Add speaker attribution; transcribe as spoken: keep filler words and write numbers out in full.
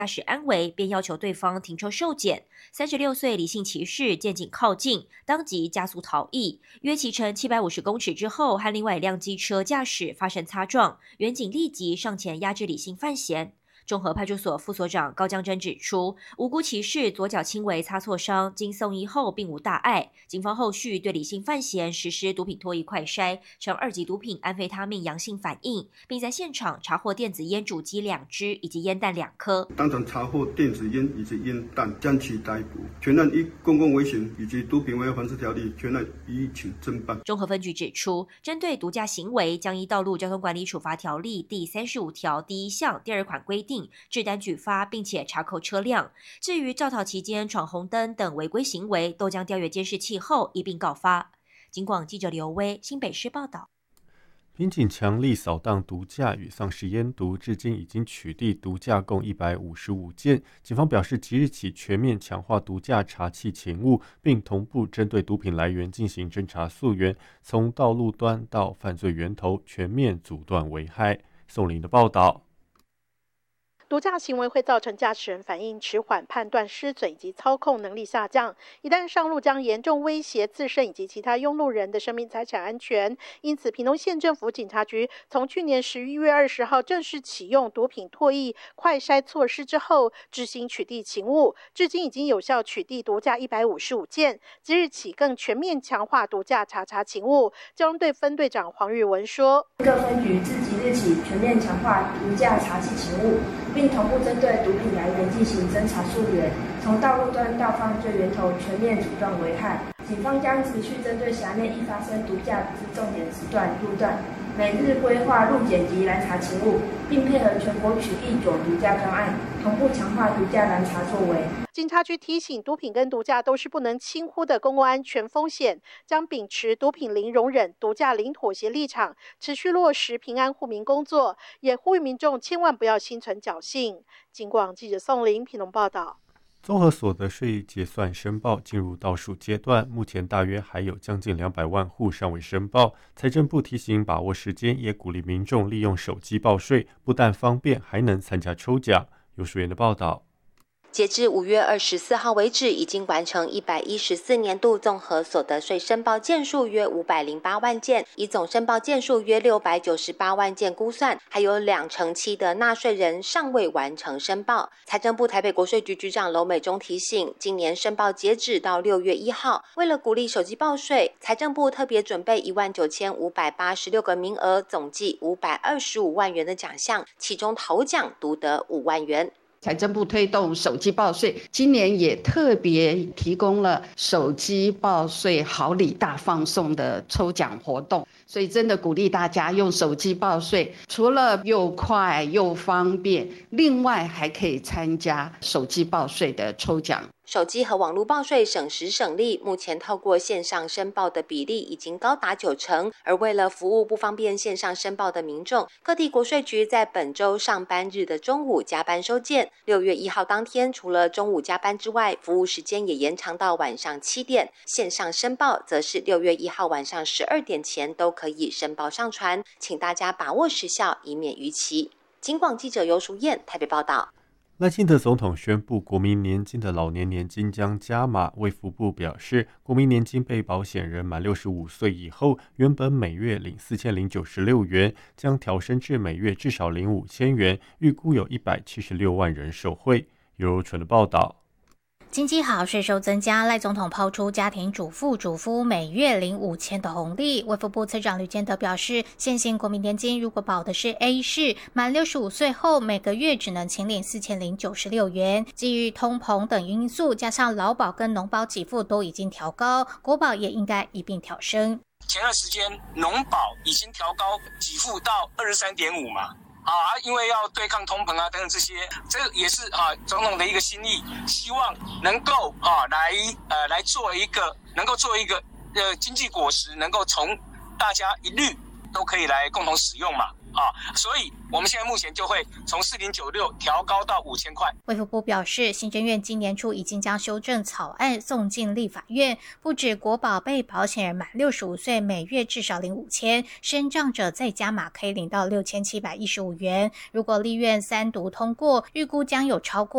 Speaker 1: 驾驶安危，便要求对方停车受检。三十六岁李姓骑士见警靠近，当即加速逃逸，约骑乘七百五十公尺之后，和另外一辆机车驾驶发生擦撞，员警立即上前压制李姓犯嫌。中和派出所副所长高江珍指出，无辜骑士左脚轻微擦挫伤，经送医后并无大碍。警方后续对李姓犯嫌实施毒品脱衣快筛，呈二级毒品安非他命阳性反应，并在现场查获电子烟主机两支以及烟弹两颗。
Speaker 2: 当场查获电子烟以及烟弹，将其逮捕。全案依公共危险以及毒品危害防治条例，全案予以请侦办。
Speaker 1: 中和分局指出，针对毒驾行为，将依道路交通管理处罚条例第三十五条第一项第二款规定，制单举发，并且查扣车辆。至于肇逃期间闯红灯等违规行为，都将调阅监视器后一并告发。警广记者刘威，新北市报道。
Speaker 3: 民警强力扫荡毒驾与丧尸烟毒，至今已经取缔毒驾共一百五十五件。警方表示，即日起全面强化毒驾查缉勤务，并同步针对毒品来源进行侦查溯源，从道路端到犯罪源头，全面阻断危害。宋林的报道。
Speaker 4: 毒驾行为会造成驾驶人反应迟缓、判断失准以及操控能力下降，一旦上路将严重威胁自身以及其他拥路人的生命财产安全。因此，屏东县政府警察局从去年十一月二十号正式启用毒品唾液快筛措施之后，执行取缔勤务，至今已经有效取缔毒驾一百五十五件。即日起更全面强化毒驾查查勤务。交通队分队长黄玉文说：“
Speaker 5: 各分局自即日起全面强化毒驾查缉勤务。”并同步针对毒品来源进行侦查溯源，从道路端到犯罪源头全面阻断危害。警方将持续针对辖内易发生毒驾之重点时段路段，每日规划路检及拦查勤务，并配合全国取缔左毒驾专案，同步强化毒驾拦查作为。
Speaker 4: 警察局提醒，毒品跟毒驾都是不能轻忽的公共安全风险，将秉持毒品零容忍、毒驾零妥协立场，持续落实平安护民工作，也呼吁民众千万不要心存侥幸。警广记者宋林屏东报道。
Speaker 3: 综合所得税结算申报进入倒数阶段，目前大约还有将近两百万户尚未申报。财政部提醒把握时间，也鼓励民众利用手机报税，不但方便，还能参加抽奖。有署员的报道。
Speaker 6: 截至五月二十四号为止，已经完成一百一十四年度综合所得税申报件数约五百零八万件，以总申报件数约六百九十八万件估算，还有两成七的纳税人尚未完成申报。财政部台北国税局局长娄美忠提醒，今年申报截止到六月一号，为了鼓励手机报税，财政部特别准备一万九千五百八十六个名额，总计五百二十五万元的奖项，其中头奖独得五万元。
Speaker 7: 财政部推动手机报税，今年也特别提供了手机报税好礼大放送的抽奖活动，所以真的鼓励大家用手机报税，除了又快又方便，另外还可以参加手机报税的抽奖。
Speaker 6: 手机和网络报税省时省力，目前透过线上申报的比例已经高达九成。而为了服务不方便线上申报的民众，各地国税局在本周上班日的中午加班收件。六月一号当天，除了中午加班之外，服务时间也延长到晚上七点。线上申报则是六月一号晚上十二点前都可以申报上传，请大家把握时效，以免逾期。警广记者尤淑燕台北报道。
Speaker 3: 赖清德总统宣布，国民年金的老年年金将加码。卫福部表示，国民年金被保险人满六十五岁以后，原本每月领四千零九十六元，将调升至每月至少领五千元，预估有一百七十六万人受惠。尤柔纯的报道。
Speaker 8: 经济好，税收增加，赖总统抛出家庭主妇、主夫每月领五千的红利。卫福部次长吕建德表示，现行国民年金如果保的是 A 式，满六十五岁后每个月只能请领四千零九十六元。基于通膨等因素，加上劳保跟农保给付都已经调高，国保也应该一并调升。
Speaker 9: 前段时间农保已经调高给付到二十三点五嘛。啊，因为要对抗通膨啊等等这些，这也是啊总统的一个心意，希望能够啊来呃来做一个能够做一个呃经济果实，能够从大家一律都可以来共同使用嘛。啊，所以我们现在目前就会从四零九六调高到五千块。
Speaker 8: 卫福部表示，行政院今年初已经将修正草案送进立法院，不止国保被保险人满六十五岁每月至少领五千，身障者再加码可以领到六千七百一十五元。如果立院三读通过，预估将有超过